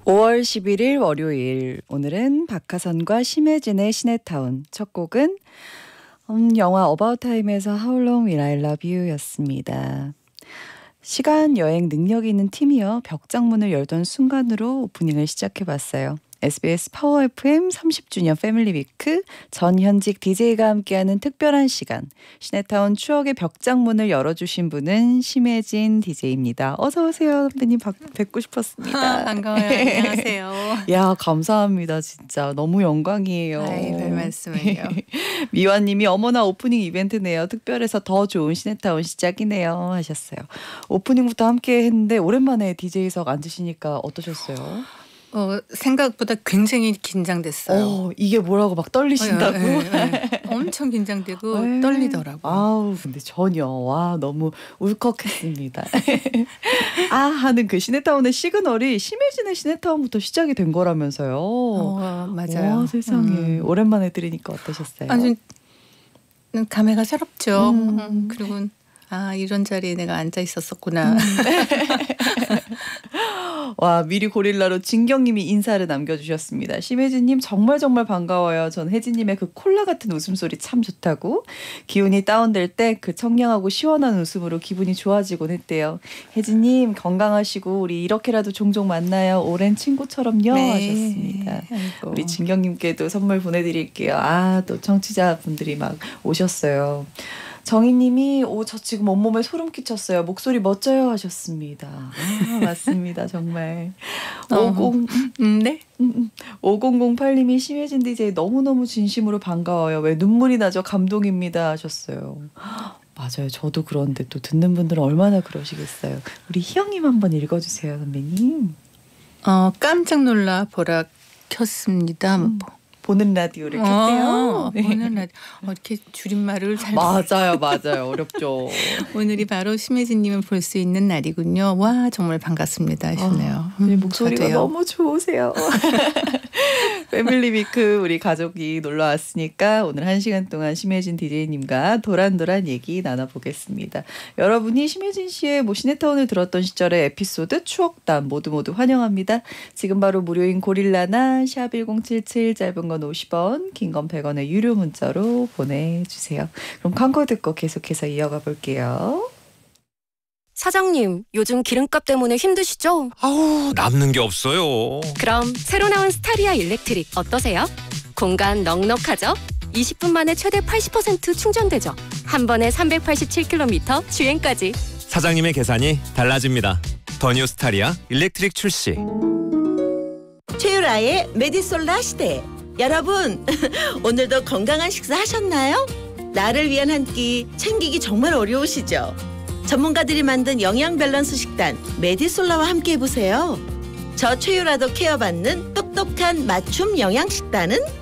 5월 11일 월요일, 오늘은 박하선과 심혜진의 시네타운, 첫 곡은 영화 어바웃 타임에서 How Long Will I Love You 였습니다. 시간 여행 능력이 있는 팀이요, 벽장문을 열던 순간으로 오프닝을 시작해봤어요. SBS 파워 FM 30주년 패밀리 위크, 전현직 DJ가 함께하는 특별한 시간, 시네타운 추억의 벽장문을 열어주신 분은 심혜진 DJ입니다. 어서 오세요, 선배님. 뵙고 싶었습니다. 반가워요. 안녕하세요. 야, 감사합니다. 진짜 너무 영광이에요. 아이, 별 말씀을요. 미화님이 어머나 오프닝 이벤트네요. 특별해서 더 좋은 시네타운 시작이네요 하셨어요. 오프닝부터 함께 했는데 오랜만에 DJ석 앉으시니까 어떠셨어요? 생각보다 굉장히 긴장됐어요. 이게 뭐라고 막 떨리신다고? 네. 엄청 긴장되고 떨리더라고요. 아우, 근데 전혀. 와, 너무 울컥했습니다. 하는 그 시네타운의 시그널이 심해지는 시네타운부터 시작이 된 거라면서요. 맞아요. 와, 세상에. 오랜만에 들으니까 어떠셨어요? 아주 감회가 새롭죠. 그리고 이런 자리에 내가 앉아 있었었구나. 와, 미리 고릴라로 진경님이 인사를 남겨주셨습니다. 심혜진님 정말 반가워요. 전 혜진님의 그 콜라 같은 웃음소리 참 좋다고. 기운이 다운될 때 그 청량하고 시원한 웃음으로 기분이 좋아지곤 했대요. 혜진님 건강하시고 우리 이렇게라도 종종 만나요. 오랜 친구처럼요. 네. 하셨습니다. 아이고. 우리 진경님께도 선물 보내드릴게요. 또 청취자분들이 막 오셨어요. 정희님이 저 지금 온몸에 소름 끼쳤어요. 목소리 멋져요 하셨습니다. 맞습니다. 정말. 5008님이 심혜진 DJ 너무너무 진심으로 반가워요. 왜 눈물이 나죠? 감동입니다 하셨어요. 맞아요. 저도 그런데 또 듣는 분들은 얼마나 그러시겠어요. 우리 희영님 한번 읽어주세요, 선배님. 깜짝 놀라 보라 켰습니다. 보는 라디오를 켰대요. 보는 라디오. 이렇게 줄임말을 잘. 맞아요. 어렵죠. 오늘이 바로 심혜진님을 볼 수 있는 날이군요. 와, 정말 반갑습니다 하시네요. 목소리가 저도요. 너무 좋으세요. 패밀리 위크 우리 가족이 놀러 왔으니까 오늘 1시간 동안 심혜진 DJ님과 도란도란 얘기 나눠보겠습니다. 여러분이 심혜진 씨의 시네타운을 들었던 시절의 에피소드, 추억담 모두 환영합니다. 지금 바로 무료인 고릴라나 샵 1077, 짧은 건 50원, 긴 건 100원의 유료 문자로 보내주세요. 그럼 광고 듣고 계속해서 이어가 볼게요. 사장님, 요즘 기름값 때문에 힘드시죠? 아우, 남는 게 없어요. 그럼 새로 나온 스타리아 일렉트릭 어떠세요? 공간 넉넉하죠? 20분 만에 최대 80% 충전되죠? 한 번에 387km 주행까지. 사장님의 계산이 달라집니다. 더 뉴 스타리아 일렉트릭 출시. 최유라의 메디솔라 시대. 여러분, 오늘도 건강한 식사 하셨나요? 나를 위한 한 끼 챙기기 정말 어려우시죠? 전문가들이 만든 영양 밸런스 식단 메디솔라와 함께 해보세요. 저 최유라도 케어받는 똑똑한 맞춤 영양 식단은